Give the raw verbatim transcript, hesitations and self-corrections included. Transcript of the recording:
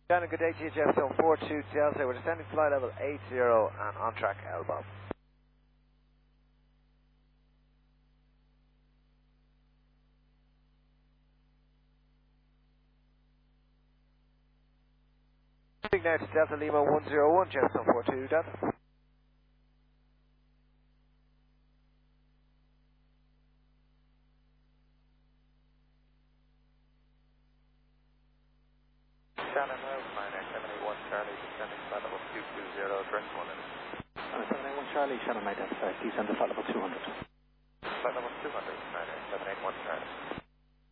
Shannon, good day to you, Jeff. So four two Delta. We're descending flight level eight zero and on track L B O B. Big now to Delta Lima one zero one, Jeff. So four two Delta. Shannon, nine eight seven eight one Charlie, descending flight level two two zero, address one. Uh, seven eight one Charlie, Shannon identified, descend to flight level two hundred. Flight level two hundred, nine eight seven eight one Charlie.